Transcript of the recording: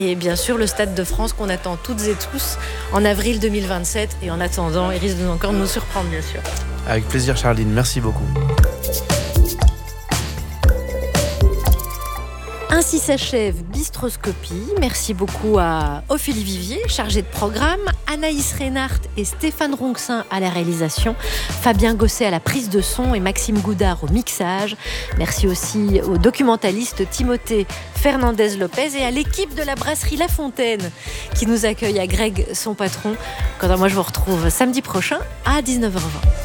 Et bien sûr, le Stade de France qu'on attend toutes et tous en avril 2027. Et en attendant, il risque encore de nous surprendre, bien sûr. Avec plaisir, Charline. Merci beaucoup. Ainsi s'achève Bistroscopie. Merci beaucoup à Ophélie Vivier, chargée de programme, Anaïs Reinhardt et Stéphane Ronxin à la réalisation, Fabien Gosset à la prise de son et Maxime Goudard au mixage. Merci aussi au documentaliste Timothée Fernandez-Lopez et à l'équipe de la brasserie La Fontaine qui nous accueille, à Greg, son patron. Quant à moi, je vous retrouve samedi prochain à 19h20.